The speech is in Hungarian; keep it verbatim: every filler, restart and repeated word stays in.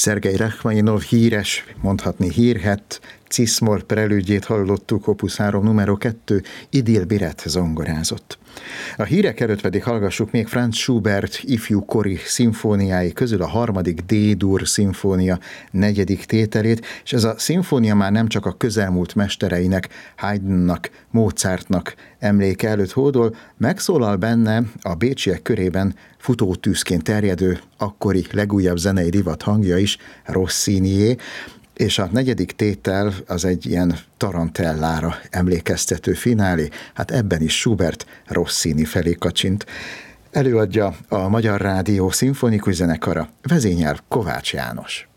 Szergej Rachmaninov híres, mondhatni hírhett Cis-moll prelüdjét hallottuk, opus három numero kettő, Idil Biret zongorázott. A hírek előtt pedig hallgassuk még Franz Schubert ifjúkori szimfóniái közül a harmadik D-dur szimfónia negyedik tételét, és ez a szimfónia már nem csak a közelmúlt mestereinek, Haydnnak, Mozartnak emléke előtt hódol, megszólal benne a bécsiek körében futótűzként terjedő, akkori legújabb zenei divat hangja is, Rossinié, és a negyedik tétel az egy ilyen tarantellára emlékeztető finálé, hát ebben is Schubert Rossini felé kacsint. Előadja a Magyar Rádió szimfonikus zenekara, vezényel Kovács János.